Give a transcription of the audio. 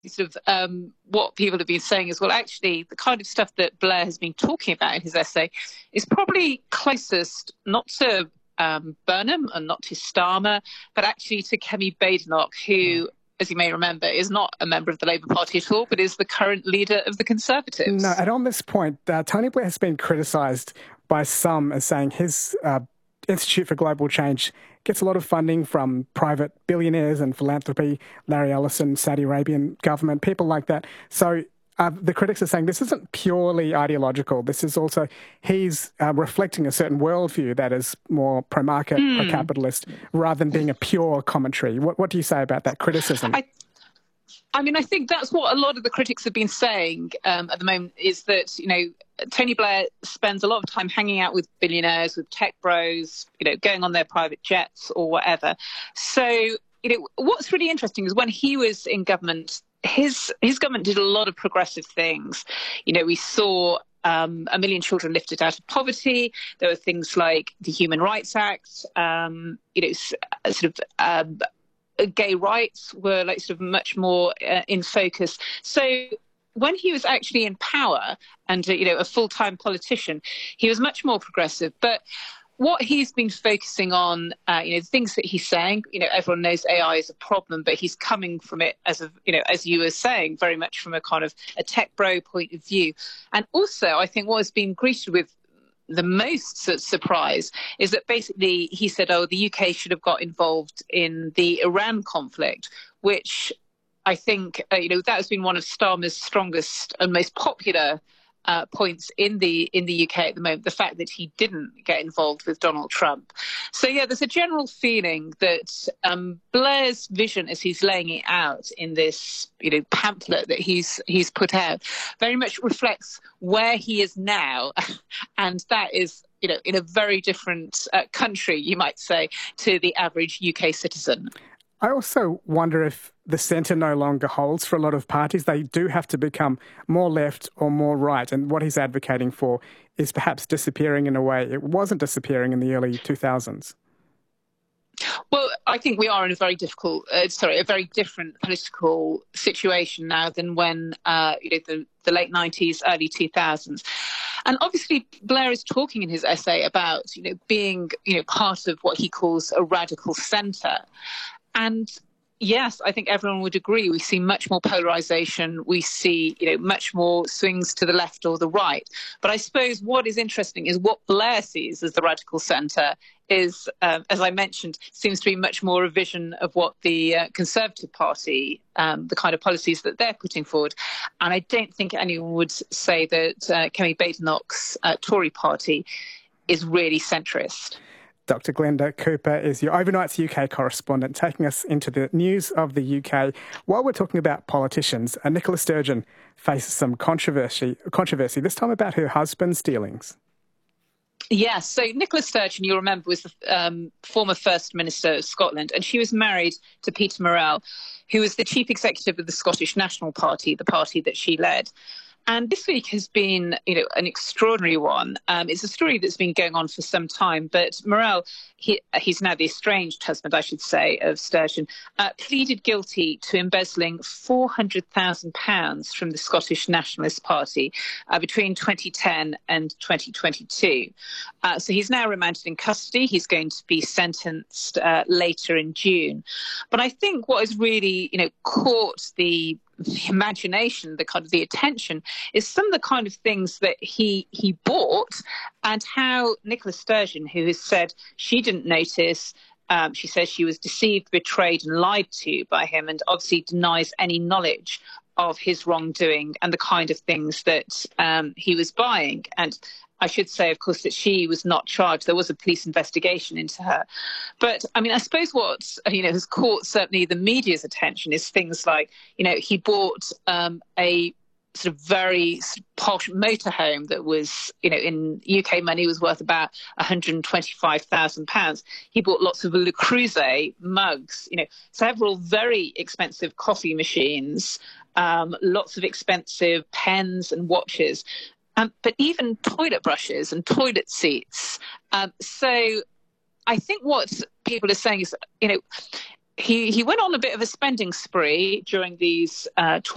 sort of what people have been saying is, well, actually, the kind of stuff that Blair has been talking about in his essay is probably closest not to Burnham and not to Starmer, but actually to Kemi Badenoch, who, as you may remember, is not a member of the Labour Party at all, but is the current leader of the Conservatives. No, and on this point, Tony Blair has been criticised by some as saying his Institute for Global Change gets a lot of funding from private billionaires and philanthropy, Larry Ellison, Saudi Arabian government, people like that. So the critics are saying this isn't purely ideological. This is also, he's reflecting a certain worldview that is more pro-market, pro-capitalist, rather than being a pure commentary. What do you say about that criticism? I mean, I think that's what a lot of the critics have been saying at the moment, is that, Tony Blair spends a lot of time hanging out with billionaires, with tech bros, going on their private jets or whatever. So, what's really interesting is when he was in government, his government did a lot of progressive things. We saw 1 million children lifted out of poverty. There were things like the Human Rights Act, gay rights were much more in focus. So when he was actually in power and a full-time politician, he was much more progressive. But what he's been focusing on, the things that he's saying, everyone knows AI is a problem, but he's coming from it as you were saying, very much from a kind of a tech bro point of view. And also, I think what has been greeted with the most surprise is that basically he said, the UK should have got involved in the Iran conflict, which I think, that has been one of Starmer's strongest and most popular points in the UK at the moment, the fact that he didn't get involved with Donald Trump. So, there's a general feeling that Blair's vision, as he's laying it out in this pamphlet that he's put out, very much reflects where he is now, and that is in a very different country, you might say, to the average UK citizen. I also wonder if the centre no longer holds for a lot of parties. They do have to become more left or more right. And what he's advocating for is perhaps disappearing in a way it wasn't disappearing in the early 2000s. Well, I think we are in a very very different political situation now than when, the late 90s, early 2000s. And obviously, Blair is talking in his essay about, being, part of what he calls a radical centre. And yes, I think everyone would agree. We see much more polarisation. We see, much more swings to the left or the right. But I suppose what is interesting is what Blair sees as the radical centre is, as I mentioned, seems to be much more a vision of what the Conservative Party, the kind of policies that they're putting forward. And I don't think anyone would say that Kemi Badenoch's Tory party is really centrist. Dr. Glenda Cooper is your Overnight's UK correspondent, taking us into the news of the UK. While we're talking about politicians, Nicola Sturgeon faces some controversy, this time about her husband's dealings. Yes, so Nicola Sturgeon, you'll remember, was the former First Minister of Scotland, and she was married to Peter Murrell, who was the chief executive of the Scottish National Party, the party that she led. And this week has been, an extraordinary one. It's a story that's been going on for some time, but Murrell, he's now the estranged husband, I should say, of Sturgeon, pleaded guilty to embezzling £400,000 from the Scottish Nationalist Party between 2010 and 2022. So he's now remanded in custody. He's going to be sentenced later in June. But I think what has really, caught the imagination, the attention, is some of the kind of things that he bought, and how Nicola Sturgeon, who has said she didn't notice, she says she was deceived, betrayed and lied to by him, and obviously denies any knowledge of his wrongdoing and the kind of things that he was buying. And I should say, of course, that she was not charged. There was a police investigation into her. But, I mean, I suppose what, has caught certainly the media's attention is things like, he bought a sort of very posh motorhome that was, in UK money was worth about £125,000. He bought lots of Le Creuset mugs, several very expensive coffee machines, lots of expensive pens and watches. But even toilet brushes and toilet seats. So I think what people are saying is, he went on a bit of a spending spree during these